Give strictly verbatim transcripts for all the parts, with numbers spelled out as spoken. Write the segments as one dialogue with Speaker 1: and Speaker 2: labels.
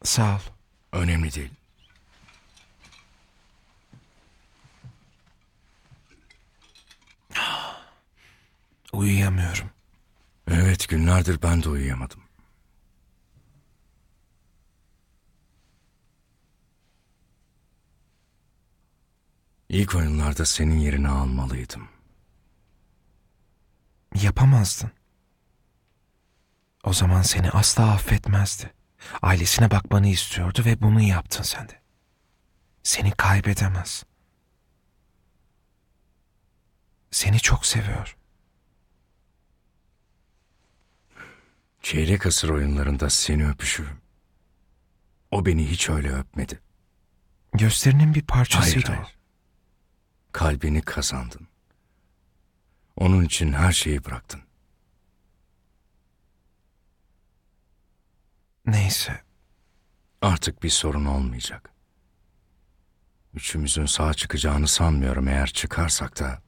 Speaker 1: Sağ ol.
Speaker 2: Önemli değil.
Speaker 1: Uyuyamıyorum.
Speaker 2: Evet, günlerdir ben de uyuyamadım. İlk oyunlarda senin yerini almalıydım.
Speaker 1: Yapamazdın. O zaman seni asla affetmezdi. Ailesine bakmanı istiyordu ve bunu yaptın sen de. Seni kaybedemez. Seni çok seviyor.
Speaker 2: Çeyrek asır oyunlarında seni öpüşürüm. O beni hiç öyle öpmedi.
Speaker 1: Gösterinin bir
Speaker 2: Hayır,
Speaker 1: parçasıydı
Speaker 2: hayır. Kalbini kazandın. Onun için her şeyi bıraktın.
Speaker 1: o. Neyse.
Speaker 2: Artık bir sorun olmayacak. Üçümüzün sağ çıkacağını sanmıyorum. Eğer çıkarsak da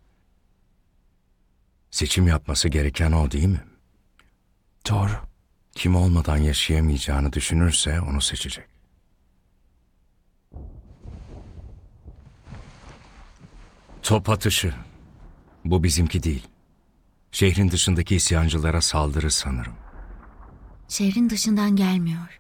Speaker 2: seçim yapması gereken o, değil mi?
Speaker 1: Doğru.
Speaker 2: Kim olmadan yaşayamayacağını düşünürse onu seçecek. Top atışı. Bu bizimki değil. Şehrin dışındaki isyancılara saldırı sanırım.
Speaker 3: Şehrin dışından gelmiyor.